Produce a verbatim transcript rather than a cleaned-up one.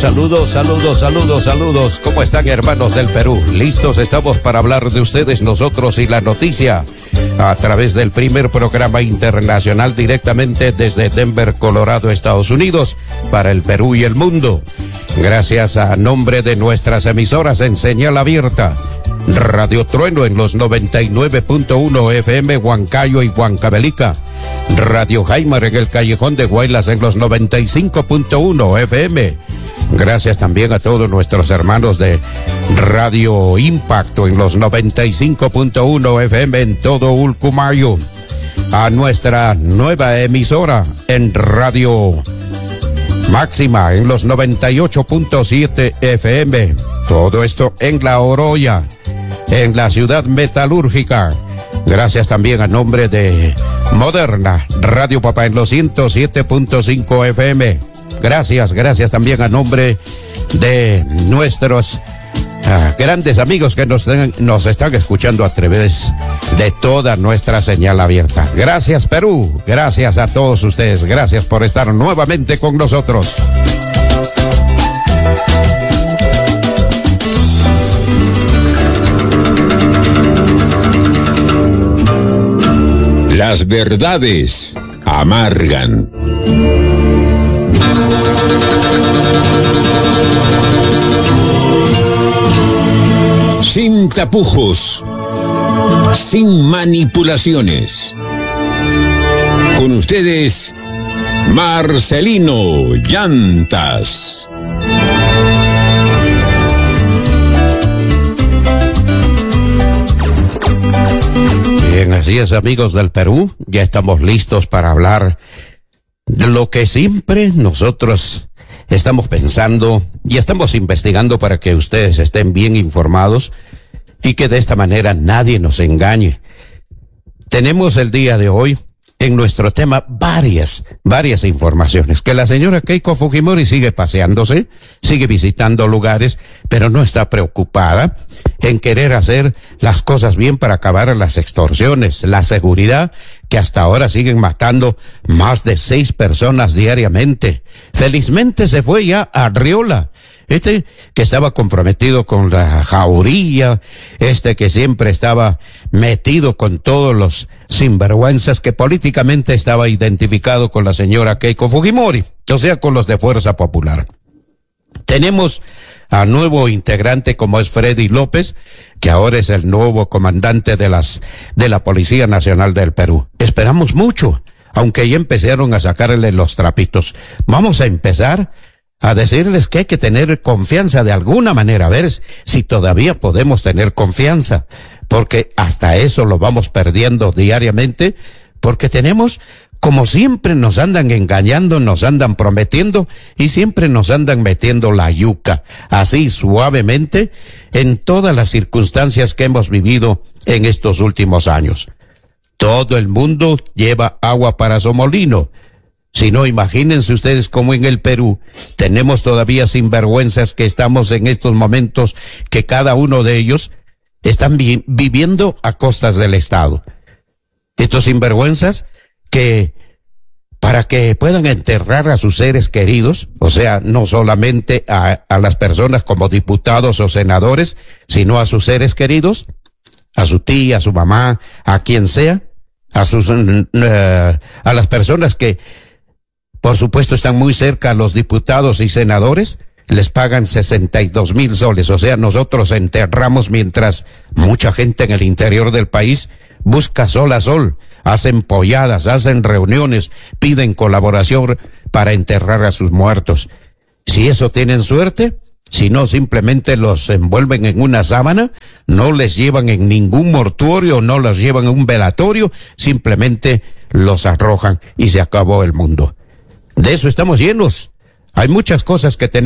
Saludos, saludos, saludos, saludos. ¿Cómo están, hermanos del Perú? Listos estamos para hablar de ustedes, nosotros y la noticia a través del primer programa internacional directamente desde Denver, Colorado, Estados Unidos, para el Perú y el mundo. Gracias a nombre de nuestras emisoras en señal abierta. Radio Trueno en los noventa y nueve punto uno F M Huancayo y Huancavelica. Radio Jaimar en el Callejón de Guaylas en los noventa y cinco punto uno F M. Gracias también a todos nuestros hermanos de Radio Impacto en los noventa y cinco punto uno F M en todo Ulcumayo. A nuestra nueva emisora en Radio Máxima en los noventa y ocho punto siete F M. Todo esto en La Oroya, en la ciudad metalúrgica. Gracias también a nombre de Moderna, Radio Papá en los ciento siete punto cinco F M. Gracias, gracias también a nombre de nuestros uh, grandes amigos que nos, nos están escuchando a través de toda nuestra señal abierta. Gracias, Perú, gracias a todos ustedes, gracias por estar nuevamente con nosotros. Las verdades amargan. Sin tapujos, sin manipulaciones. Con ustedes, Marcelino Llantas. Bien, así es, amigos del Perú, ya estamos listos para hablar de lo que siempre nosotros estamos pensando y estamos investigando para que ustedes estén bien informados y que de esta manera nadie nos engañe. Tenemos el día de hoy en nuestro tema varias, varias informaciones. Que la señora Keiko Fujimori sigue paseándose, sigue visitando lugares, pero no está preocupada en querer hacer las cosas bien para acabar las extorsiones, la seguridad, que hasta ahora siguen matando más de seis personas diariamente. Felizmente se fue ya a Arriola, este que estaba comprometido con la jauría, este que siempre estaba metido con todos los sinvergüenzas, que políticamente estaba identificado con la señora Keiko Fujimori, o sea, con los de Fuerza Popular. Tenemos a nuevo integrante como es Freddy López, que ahora es el nuevo comandante de las de la Policía Nacional del Perú. Esperamos mucho, aunque ya empezaron a sacarle los trapitos. Vamos a empezar a decirles que hay que tener confianza de alguna manera, a ver si todavía podemos tener confianza, porque hasta eso lo vamos perdiendo diariamente, porque tenemos, como siempre nos andan engañando, nos andan prometiendo y siempre nos andan metiendo la yuca, así suavemente, en todas las circunstancias que hemos vivido en estos últimos años. Todo el mundo lleva agua para su molino. Si no, imagínense ustedes cómo en el Perú tenemos todavía sinvergüenzas que estamos en estos momentos, que cada uno de ellos están vi- viviendo a costas del Estado. Estos sinvergüenzas que para que puedan enterrar a sus seres queridos, o sea, no solamente a, a las personas como diputados o senadores, sino a sus seres queridos, a su tía, a su mamá, a quien sea, a sus uh, a las personas que por supuesto están muy cerca a los diputados y senadores, les pagan sesenta y dos mil soles, o sea, nosotros enterramos mientras mucha gente en el interior del país busca sol a sol, hacen polladas, hacen reuniones, piden colaboración para enterrar a sus muertos. Si eso tienen suerte, si no simplemente los envuelven en una sábana, no les llevan en ningún mortuorio, no los llevan en un velatorio, simplemente los arrojan y se acabó el mundo. De eso estamos llenos. Hay muchas cosas que tenemos